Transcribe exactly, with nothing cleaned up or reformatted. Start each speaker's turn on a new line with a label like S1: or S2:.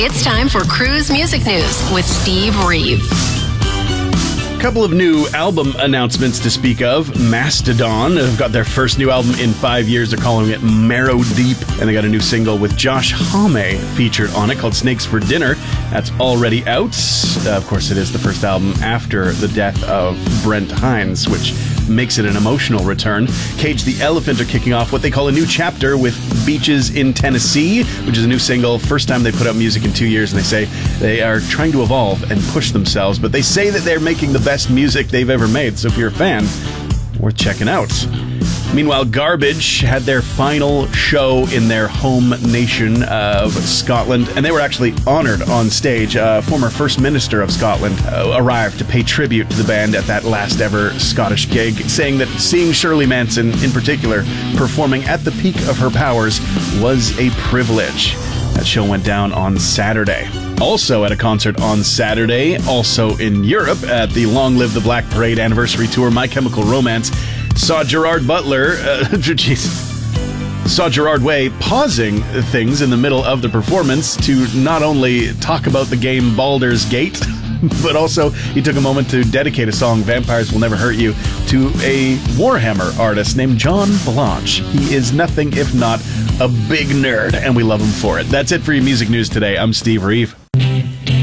S1: It's time for Cruise Music News with Steve Reeve.
S2: Couple of new album announcements to speak of. Mastodon have got their first new album in five years. They're calling it Marrow Deep, and they got a new single with Josh Homme featured on it called Snakes for Dinner. That's already out. Uh, of course, it is the first album after the death of Brent Hines, which makes it an emotional return. Cage the Elephant are kicking off what they call a new chapter with Beaches in Tennessee, which is a new single. First time they put out music in two years, and they say they are trying to evolve and push themselves, but they say that they're making the best music they've ever made, so if you're a fan, worth checking out. Meanwhile, Garbage had their final show in their home nation of Scotland, and they were actually honored on stage. Uh, former First Minister of Scotland uh, arrived to pay tribute to the band at that last ever Scottish gig, saying that seeing Shirley Manson, in particular, performing at the peak of her powers was a privilege. That show went down on Saturday. Also at a concert on Saturday, also in Europe, at the Long Live the Black Parade anniversary tour, My Chemical Romance saw Gerard Butler, uh, geez, saw Gerard Way pausing things in the middle of the performance to not only talk about the game Baldur's Gate, but also he took a moment to dedicate a song, Vampires Will Never Hurt You, to a Warhammer artist named John Blanche. He is nothing if not a big nerd, and we love him for it. That's it for your music news today. I'm Steve Reeve.